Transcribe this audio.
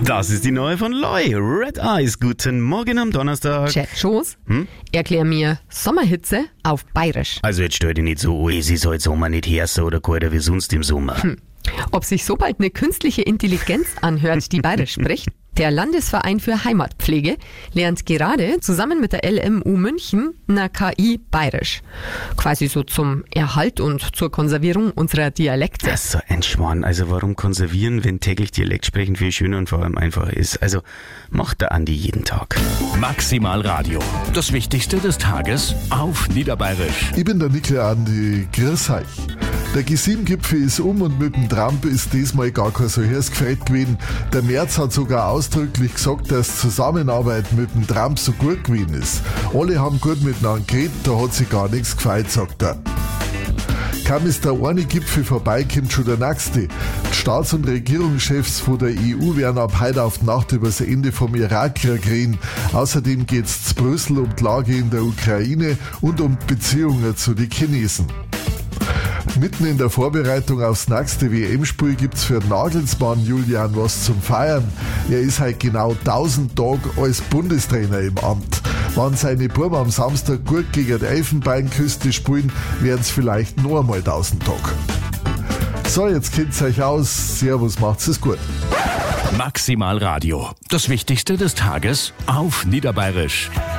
Das ist die neue von Loi, Red Eyes. Guten Morgen am Donnerstag. Chat Schoß, erklär mir Sommerhitze auf Bayerisch. Also jetzt stell dich nicht so an, es ist heute Sommer nicht härter oder kalter wie sonst im Sommer. Ob sich so bald eine künstliche Intelligenz anhört, die Bayerisch spricht? Der Landesverein für Heimatpflege lernt gerade zusammen mit der LMU München einer KI Bayerisch. Quasi so zum Erhalt und zur Konservierung unserer Dialekte. Das ist so ein Schmarrn. Also warum konservieren, wenn täglich Dialekt sprechen viel schöner und vor allem einfacher ist? Also macht der Andi jeden Tag. Maximal Radio. Das Wichtigste des Tages auf Niederbayerisch. Ich bin der Nikle Andi, grüß euch. Der G7-Gipfel ist und mit dem Trump ist diesmal gar kein solches Gefreut gewesen. Der Merz hat sogar ausdrücklich gesagt, dass Zusammenarbeit mit dem Trump so gut gewesen ist. Alle haben gut miteinander geredet, da hat sich gar nichts gefreut, sagt er. Kaum ist der eine Gipfel vorbei, kommt schon der nächste. Die Staats- und Regierungschefs von der EU werden ab heute auf die Nacht über das Ende vom Irakkrieg reden. Außerdem geht es zu Brüssel um die Lage in der Ukraine und um die Beziehungen zu den Chinesen. Mitten in der Vorbereitung aufs nächste WM-Spiel gibt's für Nagelsmann Julian was zum Feiern. Er ist halt genau 1000 Tage als Bundestrainer im Amt. Wenn seine Buben am Samstag gut gegen die Elfenbeinküste spielen, werden's vielleicht noch einmal 1000 Tage. So, jetzt kennt's euch aus. Servus, macht's es gut. Maximal Radio. Das Wichtigste des Tages auf Niederbayerisch.